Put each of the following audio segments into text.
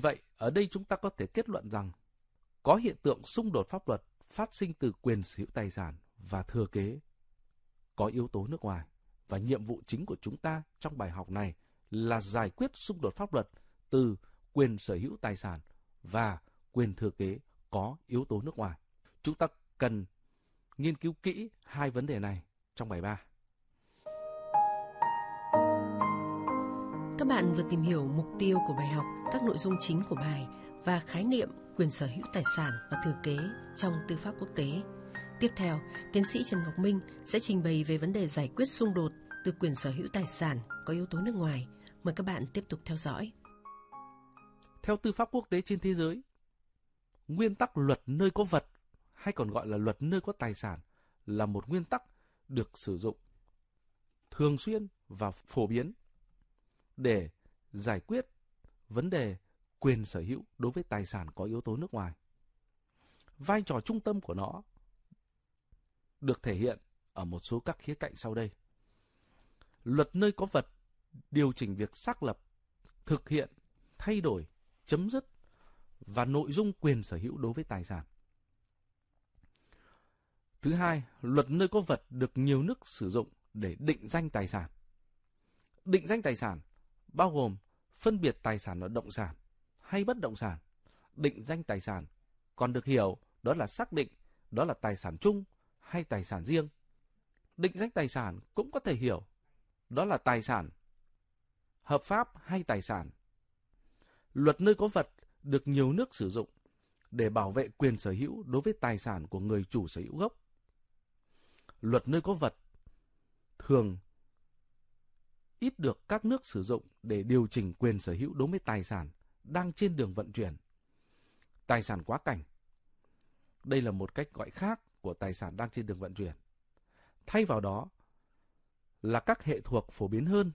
Vì vậy, ở đây chúng ta có thể kết luận rằng có hiện tượng xung đột pháp luật phát sinh từ quyền sở hữu tài sản và thừa kế có yếu tố nước ngoài. Và nhiệm vụ chính của chúng ta trong bài học này là giải quyết xung đột pháp luật từ quyền sở hữu tài sản và quyền thừa kế có yếu tố nước ngoài. Chúng ta cần nghiên cứu kỹ hai vấn đề này trong bài 3. Các bạn vừa tìm hiểu mục tiêu của bài học, các nội dung chính của bài và khái niệm quyền sở hữu tài sản và thừa kế trong tư pháp quốc tế. Tiếp theo, tiến sĩ Trần Ngọc Minh sẽ trình bày về vấn đề giải quyết xung đột từ quyền sở hữu tài sản có yếu tố nước ngoài. Mời các bạn tiếp tục theo dõi. Theo tư pháp quốc tế trên thế giới, nguyên tắc luật nơi có vật hay còn gọi là luật nơi có tài sản là một nguyên tắc được sử dụng thường xuyên và phổ biến để giải quyết vấn đề quyền sở hữu đối với tài sản có yếu tố nước ngoài. Vai trò trung tâm của nó được thể hiện ở một số các khía cạnh sau đây. Luật nơi có vật điều chỉnh việc xác lập, thực hiện, thay đổi, chấm dứt và nội dung quyền sở hữu đối với tài sản. Thứ hai, luật nơi có vật được nhiều nước sử dụng để định danh tài sản. Định danh tài sản bao gồm phân biệt tài sản là động sản hay bất động sản. Định danh tài sản còn được hiểu đó là xác định đó là tài sản chung hay tài sản riêng. Định danh tài sản cũng có thể hiểu đó là tài sản hợp pháp hay tài sản. Luật nơi có vật được nhiều nước sử dụng để bảo vệ quyền sở hữu đối với tài sản của người chủ sở hữu gốc. Luật nơi có vật thường ít được các nước sử dụng để điều chỉnh quyền sở hữu đối với tài sản đang trên đường vận chuyển. Tài sản quá cảnh. Đây là một cách gọi khác của tài sản đang trên đường vận chuyển. Thay vào đó là các hệ thuộc phổ biến hơn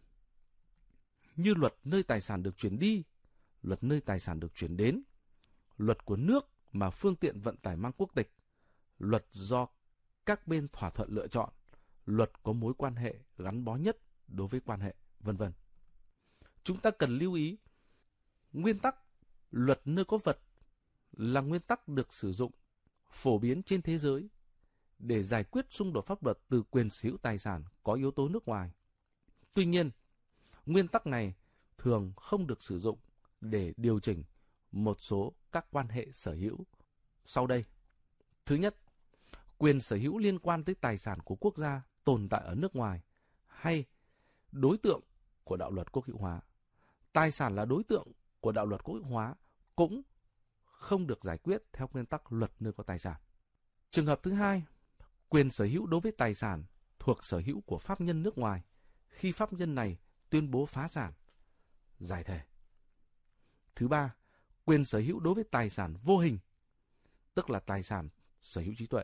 như luật nơi tài sản được chuyển đi, luật nơi tài sản được chuyển đến, luật của nước mà phương tiện vận tải mang quốc tịch, luật do các bên thỏa thuận lựa chọn, luật có mối quan hệ gắn bó nhất đối với quan hệ, vân vân. Chúng ta cần lưu ý, nguyên tắc luật nơi có vật là nguyên tắc được sử dụng phổ biến trên thế giới để giải quyết xung đột pháp luật từ quyền sở hữu tài sản có yếu tố nước ngoài. Tuy nhiên, nguyên tắc này thường không được sử dụng để điều chỉnh một số các quan hệ sở hữu sau đây. Thứ nhất, quyền sở hữu liên quan tới tài sản của quốc gia tồn tại ở nước ngoài hay đối tượng của đạo luật quốc hữu hóa. Tài sản là đối tượng của đạo luật quốc hữu hóa cũng không được giải quyết theo nguyên tắc luật nơi có tài sản. Trường hợp thứ hai, quyền sở hữu đối với tài sản thuộc sở hữu của pháp nhân nước ngoài khi pháp nhân này tuyên bố phá sản, giải thể. Thứ ba, quyền sở hữu đối với tài sản vô hình, tức là tài sản sở hữu trí tuệ.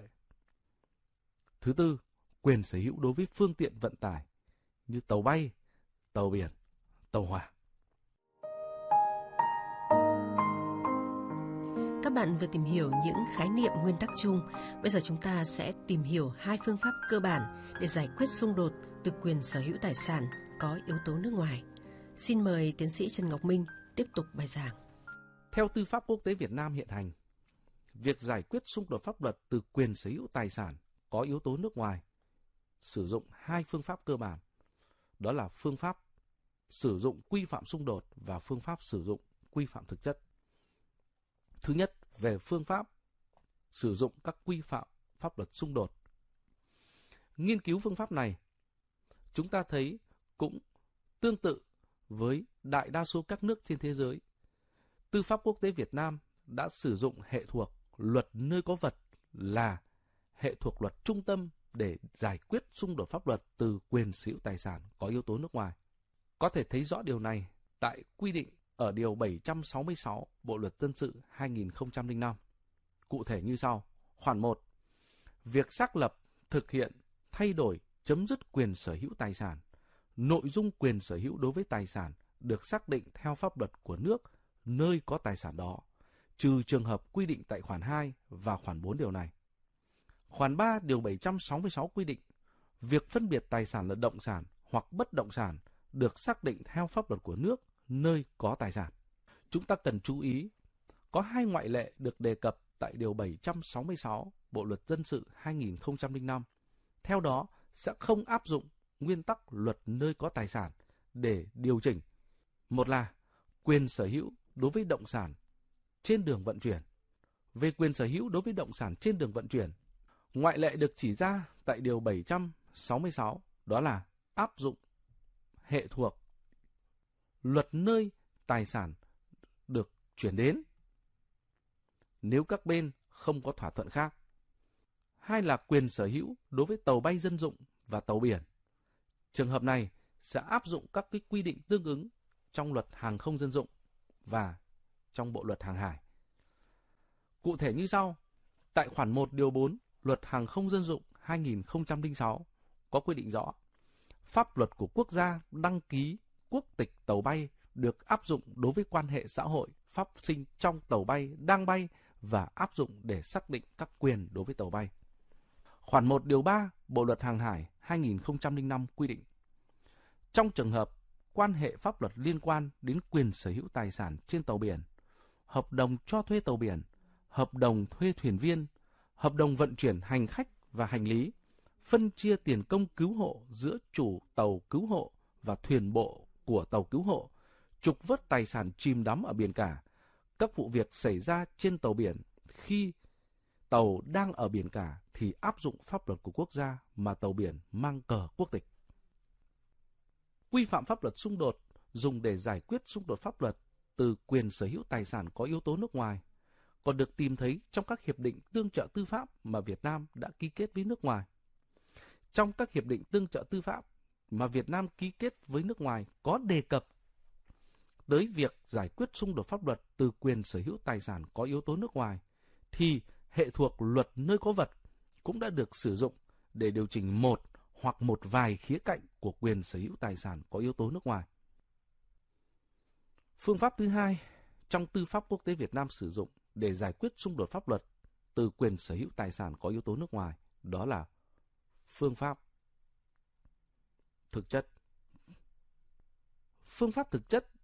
Thứ tư, quyền sở hữu đối với phương tiện vận tải như tàu bay, tàu biển, tàu hỏa. Các bạn vừa tìm hiểu những khái niệm nguyên tắc chung. Bây giờ chúng ta sẽ tìm hiểu hai phương pháp cơ bản để giải quyết xung đột từ quyền sở hữu tài sản có yếu tố nước ngoài. Xin mời tiến sĩ Trần Ngọc Minh tiếp tục bài giảng. Theo tư pháp quốc tế Việt Nam hiện hành, việc giải quyết xung đột pháp luật từ quyền sở hữu tài sản có yếu tố nước ngoài sử dụng hai phương pháp cơ bản. Đó là phương pháp sử dụng quy phạm xung đột và phương pháp sử dụng quy phạm thực chất. Thứ nhất, về phương pháp sử dụng các quy phạm pháp luật xung đột. Nghiên cứu phương pháp này, chúng ta thấy cũng tương tự với đại đa số các nước trên thế giới. Tư pháp quốc tế Việt Nam đã sử dụng hệ thuộc luật nơi có vật là hệ thuộc luật trung tâm để giải quyết xung đột pháp luật từ quyền sở hữu tài sản có yếu tố nước ngoài. Có thể thấy rõ điều này tại quy định ở điều 766 Bộ luật dân sự 2005. Cụ thể như sau. Khoản 1. Việc xác lập, thực hiện, thay đổi, chấm dứt quyền sở hữu tài sản. Nội dung quyền sở hữu đối với tài sản được xác định theo pháp luật của nước nơi có tài sản đó, trừ trường hợp quy định tại khoản 2 và khoản 4 điều này. Khoản 3 điều 766 quy định, việc phân biệt tài sản là động sản hoặc bất động sản được xác định theo pháp luật của nước nơi có tài sản. chúng ta cần chú ý, có 2 ngoại lệ được đề cập tại Điều 766 Bộ Luật Dân sự 2005. Theo đó, sẽ không áp dụng nguyên tắc luật nơi có tài sản để điều chỉnh. Một là quyền sở hữu đối với động sản trên đường vận chuyển. Về quyền sở hữu đối với động sản trên đường vận chuyển, ngoại lệ được chỉ ra tại Điều 766 đó là áp dụng hệ thuộc luật nơi tài sản được chuyển đến nếu các bên không có thỏa thuận khác. Hai là quyền sở hữu đối với tàu bay dân dụng và tàu biển. Trường hợp này sẽ áp dụng các cái quy định tương ứng trong luật hàng không dân dụng và trong Bộ Luật Hàng hải. Cụ thể như sau, tại khoản 1 điều 4 Luật Hàng không dân dụng 2006 có quy định rõ, pháp luật của quốc gia đăng ký quốc tịch tàu bay được áp dụng đối với quan hệ xã hội phát sinh trong tàu bay đang bay và áp dụng để xác định các quyền đối với tàu bay. Khoản 1 điều 3 Bộ Luật Hàng hải 2005 quy định, trong trường hợp quan hệ pháp luật liên quan đến quyền sở hữu tài sản trên tàu biển, hợp đồng cho thuê tàu biển, hợp đồng thuê thuyền viên, hợp đồng vận chuyển hành khách và hành lý, phân chia tiền công cứu hộ giữa chủ tàu cứu hộ và thuyền bộ của tàu cứu hộ, trục vớt tài sản chìm đắm ở biển cả, các vụ việc xảy ra trên tàu biển khi tàu đang ở biển cả thì áp dụng pháp luật của quốc gia mà tàu biển mang cờ quốc tịch. Quy phạm pháp luật xung đột dùng để giải quyết xung đột pháp luật từ quyền sở hữu tài sản có yếu tố nước ngoài còn được tìm thấy trong các hiệp định tương trợ tư pháp mà Việt Nam đã ký kết với nước ngoài. Trong các hiệp định tương trợ tư pháp mà Việt Nam ký kết với nước ngoài có đề cập tới việc giải quyết xung đột pháp luật từ quyền sở hữu tài sản có yếu tố nước ngoài, thì hệ thuộc luật nơi có vật cũng đã được sử dụng để điều chỉnh một hoặc một vài khía cạnh của quyền sở hữu tài sản có yếu tố nước ngoài. Phương pháp thứ hai trong tư pháp quốc tế Việt Nam sử dụng để giải quyết xung đột pháp luật từ quyền sở hữu tài sản có yếu tố nước ngoài, đó là phương pháp thực chất. Phương pháp thực chất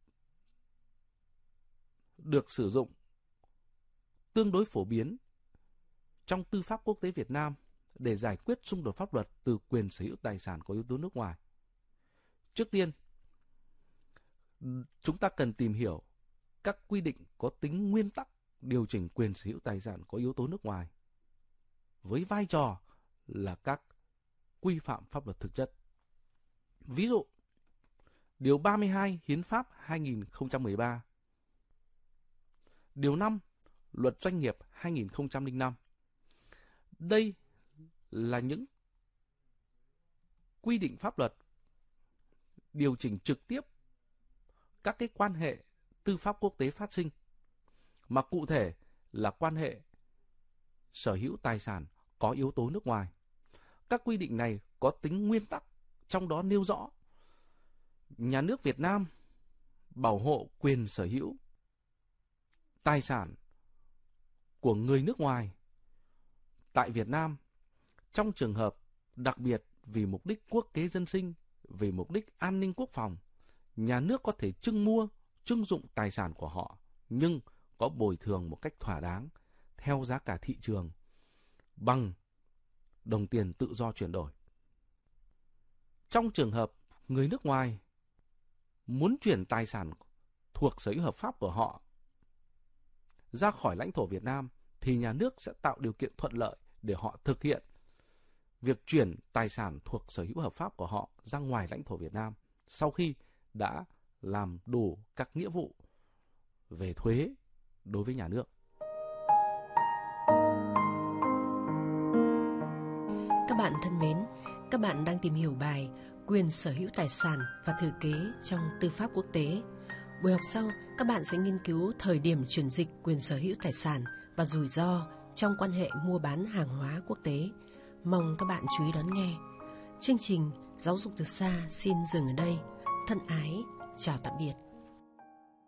được sử dụng tương đối phổ biến trong tư pháp quốc tế Việt Nam để giải quyết xung đột pháp luật từ quyền sở hữu tài sản có yếu tố nước ngoài. Trước tiên, chúng ta cần tìm hiểu các quy định có tính nguyên tắc điều chỉnh quyền sở hữu tài sản có yếu tố nước ngoài với vai trò là các quy phạm pháp luật thực chất. Ví dụ, Điều 32 Hiến pháp 2013, Điều 5 Luật Doanh nghiệp 2005. Đây là những quy định pháp luật điều chỉnh trực tiếp các cái quan hệ tư pháp quốc tế phát sinh, mà cụ thể là quan hệ sở hữu tài sản có yếu tố nước ngoài. Các quy định này có tính nguyên tắc, trong đó nêu rõ nhà nước Việt Nam bảo hộ quyền sở hữu tài sản của người nước ngoài tại Việt Nam trong trường hợp đặc biệt vì mục đích quốc kế dân sinh, vì mục đích an ninh quốc phòng. Nhà nước có thể trưng dụng tài sản của họ, nhưng có bồi thường một cách thỏa đáng theo giá cả thị trường bằng đồng tiền tự do chuyển đổi. Trong trường hợp người nước ngoài muốn chuyển tài sản thuộc sở hữu hợp pháp của họ ra khỏi lãnh thổ Việt Nam, thì nhà nước sẽ tạo điều kiện thuận lợi để họ thực hiện việc chuyển tài sản thuộc sở hữu hợp pháp của họ ra ngoài lãnh thổ Việt Nam sau khi đã làm đủ các nghĩa vụ về thuế đối với nhà nước. Các bạn thân mến, các bạn đang tìm hiểu bài Quyền sở hữu tài sản và thừa kế trong tư pháp quốc tế. Buổi học sau, các bạn sẽ nghiên cứu thời điểm chuyển dịch quyền sở hữu tài sản và rủi ro trong quan hệ mua bán hàng hóa quốc tế. Mong các bạn chú ý đón nghe. Chương trình Giáo dục từ xa xin dừng ở đây. Thân ái, chào tạm biệt.